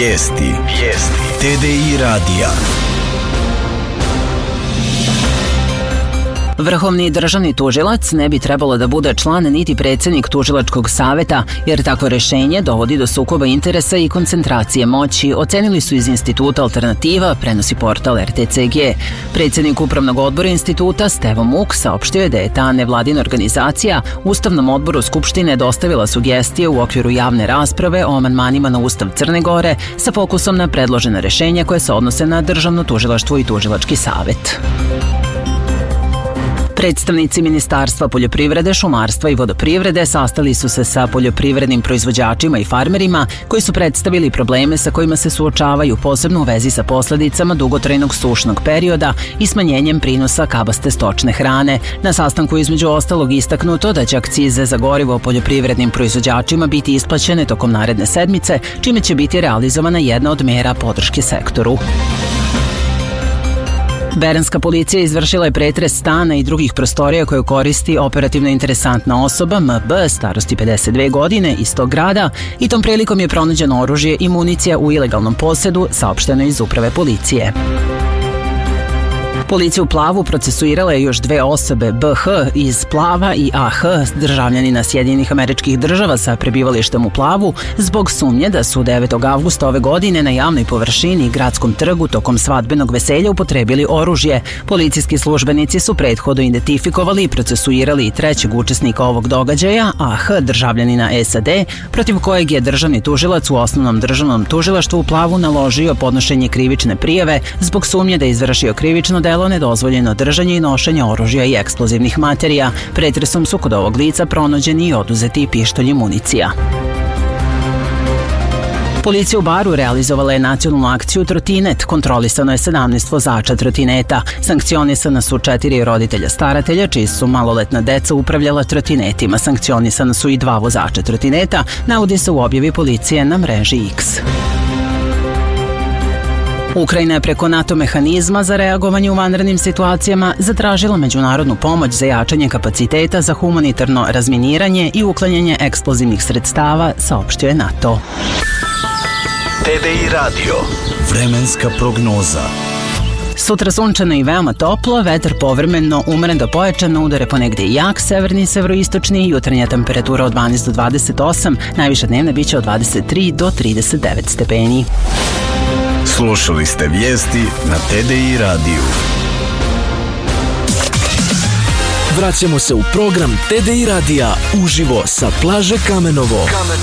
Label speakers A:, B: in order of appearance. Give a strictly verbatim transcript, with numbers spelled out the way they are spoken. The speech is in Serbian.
A: Vijesti. Vijesti. T D I radija.
B: Vrhovni državni tužilac ne bi trebalo da bude član niti predsjednik tužilačkog saveta, jer takvo rješenje dovodi do sukoba interesa i koncentracije moći, ocenili su iz Instituta Alternativa, prenosi portal R T C G. Predsjednik Upravnog odbora instituta Stevo Muk saopštio je da je ta nevladina organizacija Ustavnom odboru Skupštine dostavila sugestije u okviru javne rasprave o amandmanima na Ustav Crne Gore sa fokusom na predložena rješenja koje se odnose na državno tužilaštvo i tužilački savet. Predstavnici Ministarstva poljoprivrede, šumarstva i vodoprivrede sastali su se sa poljoprivrednim proizvođačima i farmerima koji su predstavili probleme sa kojima se suočavaju, posebno u vezi sa posljedicama dugotrajnog sušnog perioda i smanjenjem prinosa kabaste stočne hrane. Na sastanku između ostalog istaknuto da će akcize za gorivo poljoprivrednim proizvođačima biti isplaćene tokom naredne sedmice, čime će biti realizovana jedna od mera podrške sektoru. Beranska policija izvršila je pretres stana i drugih prostorija koje koristi operativno interesantna osoba M B starosti pedeset dve godine iz tog grada i tom prilikom je pronađeno oružje i municija u ilegalnom posjedu, saopšteno iz uprave policije. Policija u Plavu procesuirala je još dve osobe, B H iz Plava i A H, državljanina Sjedinjenih Američkih Država sa prebivalištem u Plavu, zbog sumnje da su devetog avgusta ove godine na javnoj površini i gradskom trgu tokom svadbenog veselja upotrebili oružje. Policijski službenici su prethodno identifikovali i procesuirali i trećeg učesnika ovog događaja, A H, državljanina S A D, protiv kojeg je državni tužilac u Osnovnom državnom tužilaštvu u Plavu naložio podnošenje krivične prijave zbog sumnje da je izvršio krivično delo nedozvoljeno držanje i nošenje oružja i eksplozivnih materija. Pretresom su kod ovog lica pronađeni i oduzeti pištolj i municija. Policija u Baru realizovala je nacionalnu akciju Trotinet. Kontrolisano je sedamnaest vozača trotineta. Sankcionisana su četiri roditelja staratelja, čiji su maloletna deca upravljala trotinetima. Sankcionisana su i dva vozača trotineta, navodi se u objavi policije na mreži X. Ukrajina je preko NATO mehanizma za reagovanje u vanrednim situacijama zatražila međunarodnu pomoć za jačanje kapaciteta za humanitarno razminiranje i uklanjanje eksplozivnih sredstava, saopštio je NATO.
A: T D I radio. Vremenska prognoza.
B: Sutra sunčano i veoma toplo, vetar povremeno umeren do pojačano, udare ponegde i jak, severni i severoistočni, jutarnja temperatura od dvanaest do dvadeset osam, najviša dnevna biće od dvadeset tri do trideset devet stepeni.
A: Slušali ste vijesti na T D I radiju.
C: Vraćamo se u program T D I radija uživo sa plaže Kamenovo.